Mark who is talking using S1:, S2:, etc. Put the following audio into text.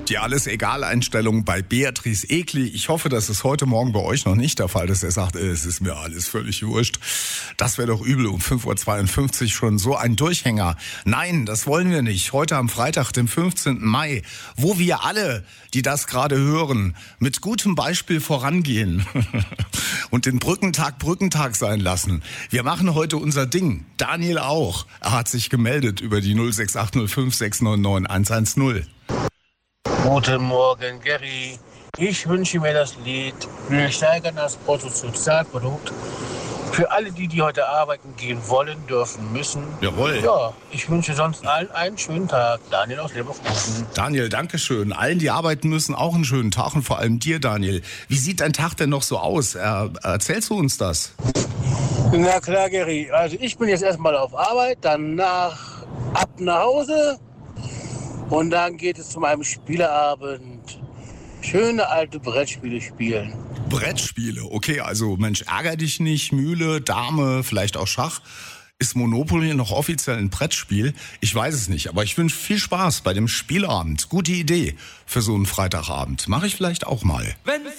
S1: Die Alles-Egal-Einstellung bei Beatrice Egli. Ich hoffe, das ist heute Morgen bei euch noch nicht der Fall, dass er sagt, es ist mir alles völlig wurscht. Das wäre doch übel, um 5.52 Uhr schon so ein Durchhänger. Nein, das wollen wir nicht. Heute am Freitag, dem 15. Mai, wo wir alle, die das gerade hören, mit gutem Beispiel vorangehen und den Brückentag sein lassen. Wir machen heute unser Ding. Daniel auch. Er hat sich gemeldet über die 06805699110.
S2: Guten Morgen, Gary. Ich wünsche mir das Lied "Wir steigern das Bruttosozialprodukt" für alle, die heute arbeiten gehen wollen, dürfen, müssen.
S1: Jawohl.
S2: Ja, ich wünsche sonst allen einen schönen Tag. Daniel aus Leverkusen.
S1: Daniel, danke schön. Allen, die arbeiten müssen, auch einen schönen Tag und vor allem dir, Daniel. Wie sieht dein Tag denn noch so aus? Erzählst du uns das?
S2: Na klar, Gary. Also ich bin jetzt erstmal auf Arbeit, danach ab nach Hause und dann geht es zu meinem Spieleabend. Schöne alte Brettspiele spielen.
S1: Brettspiele, okay, also Mensch, ärger dich nicht, Mühle, Dame, vielleicht auch Schach. Ist Monopoly noch offiziell ein Brettspiel? Ich weiß es nicht, aber ich wünsche viel Spaß bei dem Spielabend. Gute Idee für so einen Freitagabend. Mache ich vielleicht auch mal.